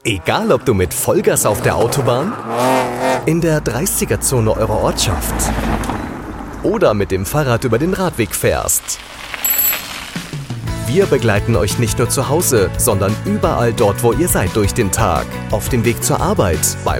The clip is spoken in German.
Egal, ob du mit Vollgas auf der Autobahn, in der 30er-Zone eurer Ortschaft oder mit dem Fahrrad über den Radweg fährst. Wir begleiten euch nicht nur zu Hause, sondern überall dort, wo ihr seid durch den Tag. Auf dem Weg zur Arbeit, beim